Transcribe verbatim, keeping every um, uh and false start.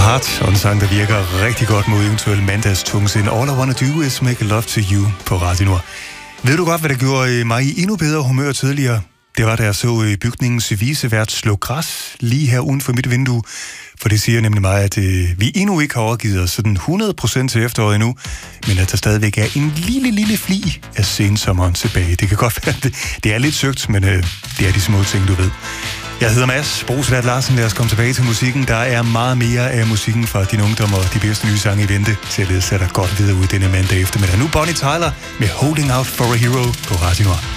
Heart, og en sang, der virker rigtig godt mod eventuel mandags tungsind. All I Wanna Do Is Make Love To You på Radio Nord. Ved du godt, hvad der gjorde mig i endnu bedre humør tidligere? Det var, da jeg så i bygningens vicevært slå græs lige her uden for mit vindue. For det siger nemlig mig, at øh, vi endnu ikke har overgivet os sådan hundrede procent til efteråret endnu, men at der stadigvæk er en lille, lille fli af sensommeren tilbage. Det kan godt være, det, det er lidt søgt, men øh, det er de små ting, du ved. Jeg hedder Mads Brosvært Larsen. Lad os komme tilbage til musikken. Der er meget mere af musikken fra din ungdom og de bedste nye sange i vente til at lede sig dig godt videre ud denne mandag eftermiddag. Nu Bonnie Tyler med Holding Out for a Hero på Radio Nord.